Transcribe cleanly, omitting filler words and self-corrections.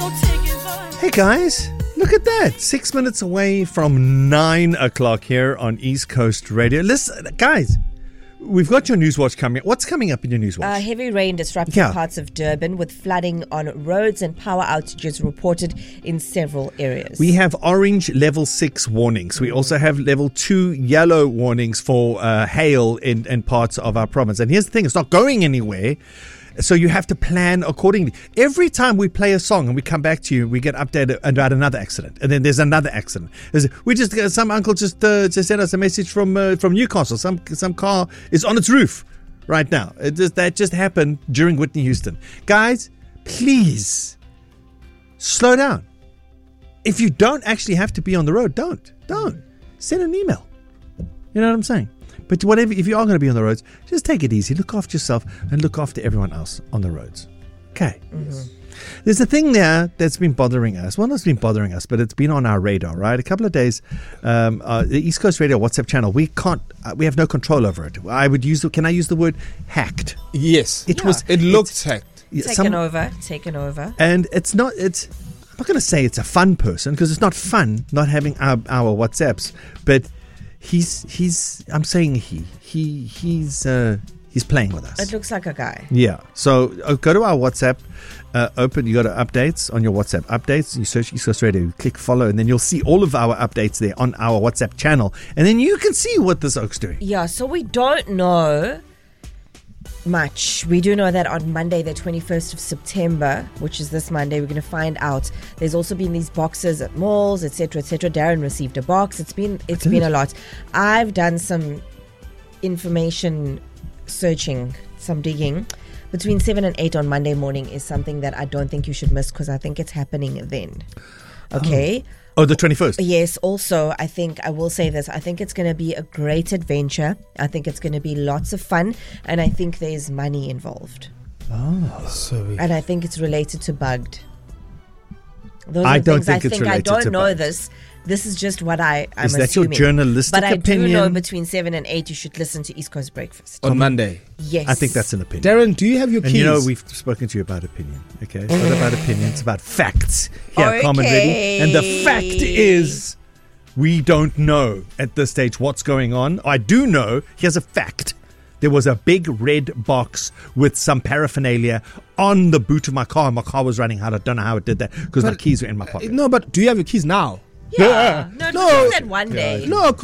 Hey guys, look at that. 6 minutes away from 9 o'clock here on East Coast Radio. Listen, guys, we've got your Newswatch coming up. What's coming up in your Newswatch? Heavy rain disrupted parts of Durban with flooding on roads and power outages reported in several areas. We have orange level 6 warnings. We also have level 2 yellow warnings for hail in parts of our province. And here's the thing, it's not going anywhere. So you have to plan accordingly. Every time we play a song and we come back to you, we get updated about another accident, and then there's another accident. Some uncle just sent us a message from Newcastle. Some car is on its roof right now. That just happened during Whitney Houston. Guys, please slow down. If you don't actually have to be on the road, don't send an email. You know what I'm saying? But whatever, if you are going to be on the roads, just take it easy. Look after yourself and look after everyone else on the roads. Okay. Mm-hmm. There's a thing there that's been bothering us. Well, not been bothering us, but it's been on our radar, right? A couple of days, the East Coast Radio WhatsApp channel, we have no control over it. Can I use the word hacked? Yes. It looked hacked. Taken over. And I'm not going to say it's a fun person, because it's not fun not having our WhatsApps, but he's playing with us. It looks like a guy. Yeah. So go to our WhatsApp, you go to updates on your WhatsApp updates, you search East Coast Radio, click follow, and then you'll see all of our updates there on our WhatsApp channel. And then you can see what this oak's doing. Yeah, so we don't know much. We do know that on Monday, the 21st of September, which is this Monday, we're going to find out. There's also been these boxes at malls, etc., etc. Darren received a box. It's been a lot. I've done some information searching, some digging. Between 7 and 8 on Monday morning is something that I don't think you should miss, because I think it's happening then. Okay. Oh, the 21st? Yes. Also, I will say this. I think it's going to be a great adventure. I think it's going to be lots of fun. And I think there's money involved. Oh. And I think it's related to Bugged. I don't think it's related to I don't know Bugged. this. This is just what I'm assuming. Is that your journalistic opinion? But I do know between 7 and 8 you should listen to East Coast Breakfast. On Monday? Yes. I think that's an opinion. Darren, do you have your keys? And you know, we've spoken to you about opinion, okay? It's not about opinion, it's about facts. Here, Carmen Reddy. And the fact is, we don't know at this stage what's going on. I do know, here's a fact. There was a big red box with some paraphernalia on the boot of my car, and my car was running out. I don't know how it did that, because my keys were in my pocket. No, but do you have your keys now? Yeah. No, that one day. No,